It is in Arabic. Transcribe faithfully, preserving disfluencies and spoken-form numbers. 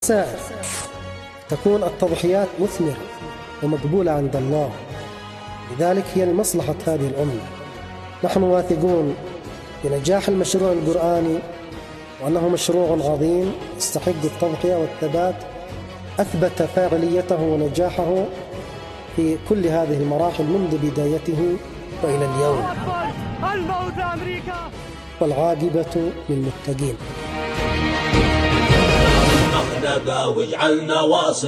الخسائر، تكون التضحيات مثمرة ومقبولة عند الله، لذلك هي لمصلحة هذه الأمة. نحن واثقون بنجاح المشروع القرآني وأنه مشروع عظيم يستحق التضحية والثبات. أثبت فاعليته ونجاحه في كل هذه المراحل منذ بدايته وإلى اليوم، والعاقبة للمتقين. واجعلنا واصل